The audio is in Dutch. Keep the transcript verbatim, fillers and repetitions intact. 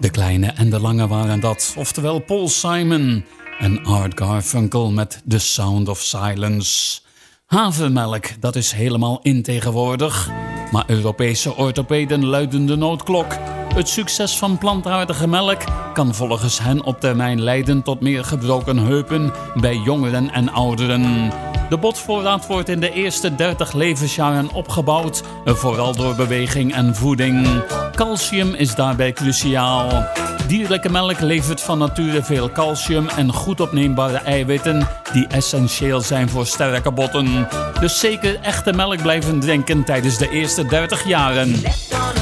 De kleine en de lange waren dat, oftewel Paul Simon en Art Garfunkel met The Sound of Silence. Havermelk, dat is helemaal in tegenwoordig. Maar Europese orthopeden luiden de noodklok. Het succes van plantaardige melk kan volgens hen op termijn leiden tot meer gebroken heupen bij jongeren en ouderen. De botvoorraad wordt in de eerste dertig levensjaren opgebouwd, vooral door beweging en voeding. Calcium is daarbij cruciaal. Dierlijke melk levert van nature veel calcium en goed opneembare eiwitten die essentieel zijn voor sterke botten. Dus zeker echte melk blijven drinken tijdens de eerste dertig jaren.